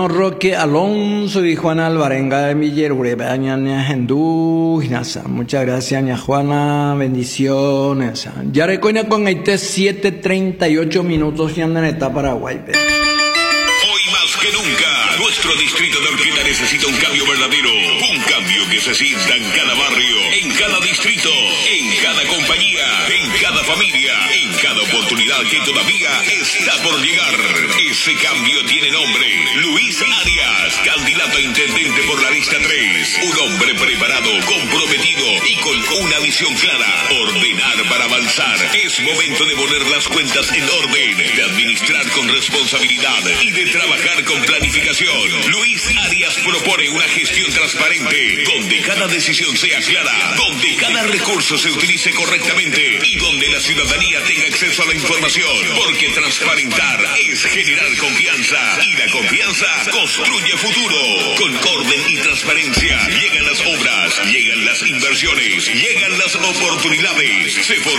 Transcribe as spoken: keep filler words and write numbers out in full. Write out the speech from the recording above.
Roque Alonso y Juana Alvarenga de Miller Urebaña Hendú. Muchas gracias, ña Juana. Bendiciones. Ya recoña con este siete treinta y ocho minutos y andan en etapa Paraguay. Hoy más que nunca, nuestro distrito de Orquídea necesita un cambio verdadero. Un cambio que se sienta en cada barrio, en cada distrito, en cada compañía, en cada familia, en cada oportunidad que todavía está por llegar. Ese cambio tiene nombre: Luis Arias, candidato a intendente por la lista tres. Un hombre preparado, comprometido y con una visión clara. Ordenar para avanzar. Es momento de poner las cuentas en orden, de administrar con responsabilidad y de trabajar con planificación. Luis Arias propone una gestión transparente, donde cada decisión sea clara, donde cada recurso se utilice correctamente y donde la ciudadanía tenga acceso a la información, porque transparentar es generar confianza y la confianza construye futuro. Con orden y transparencia llegan las obras, llegan las inversiones, llegan las oportunidades. Se